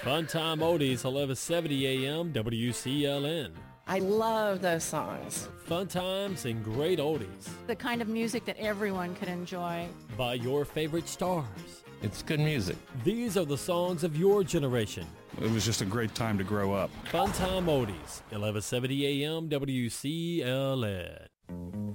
Fun Time Oldies, 1170 AM, WCLN. I love those songs. Fun times and great oldies The kind of music that everyone could enjoy. by your favorite stars. It's good music. These are the songs of your generation. It was just a great time to grow up. Fun Time Oldies, 1170 AM, WCLN.